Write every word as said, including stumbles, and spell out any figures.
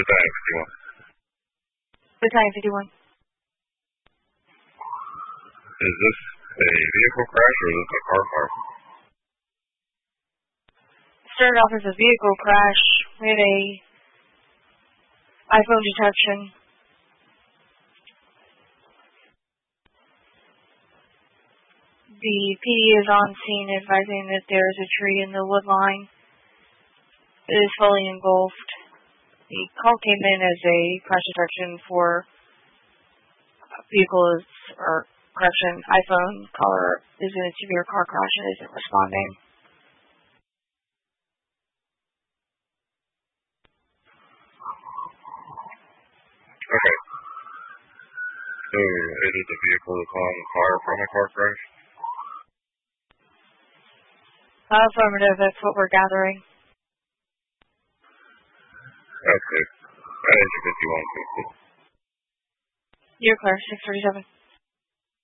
Battalion fifty-one. Battalion fifty-one. Is this a vehicle crash or is this a car fire? Started off as a vehicle crash. We had a iPhone detection. The P D is on scene advising that there is a tree in the wood line. It is fully engulfed. The call came in as a crash detection for vehicles, or correction, iPhone caller is in a severe car crash and isn't responding. Okay. So, it is a vehicle that's on fire from a car crash? Affirmative, that's what we're gathering. Okay. Battalion fifty-one, please. You're clear, six thirty-seven.